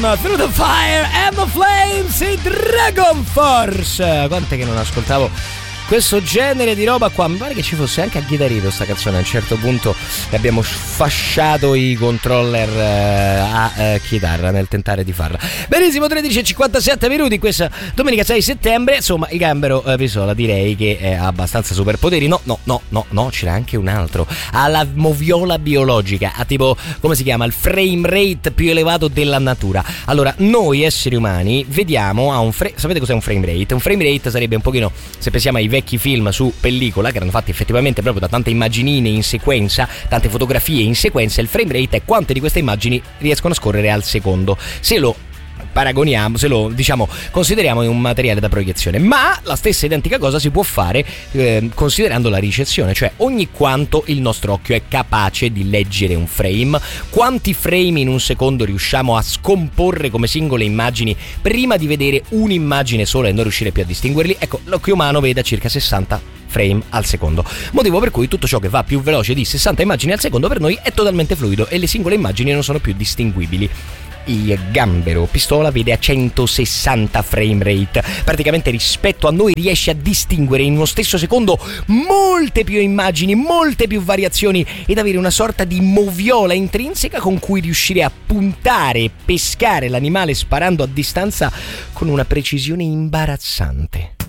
System, Through the Fire and the Flames e Dragon Force. Quante che non ascoltavo questo genere di roba qua. Mi pare che ci fosse anche a Guitar Hero sta canzone. A un certo punto abbiamo sfasciato i controller a chitarra nel tentare di farla. Benissimo, 13:57 minuti questa domenica 6 settembre. Insomma, il gambero Pistola direi che ha abbastanza superpoteri. No, c'era anche un altro. Ha la moviola biologica, ha tipo, come si chiama, il frame rate più elevato della natura. Allora, noi esseri umani vediamo a un sapete cos'è un frame rate? Un frame rate sarebbe un pochino, se pensiamo ai vecchi film su pellicola che erano fatti effettivamente proprio da tante immaginine in sequenza, tante fotografie in sequenza, il frame rate è quante di queste immagini riescono a scorrere al secondo. Se lo paragoniamo, se lo consideriamo un materiale da proiezione, ma la stessa identica cosa si può fare considerando la ricezione, cioè ogni quanto il nostro occhio è capace di leggere un frame, quanti frame in un secondo riusciamo a scomporre come singole immagini prima di vedere un'immagine sola e non riuscire più a distinguerli. Ecco, l'occhio umano vede a circa 60 frame al secondo, motivo per cui tutto ciò che va più veloce di 60 immagini al secondo per noi è totalmente fluido e le singole immagini non sono più distinguibili. Il gambero Pistola vede a 160 frame rate, praticamente rispetto a noi riesce a distinguere in uno stesso secondo molte più immagini, molte più variazioni ed avere una sorta di moviola intrinseca con cui riuscire a puntare e pescare l'animale sparando a distanza con una precisione imbarazzante.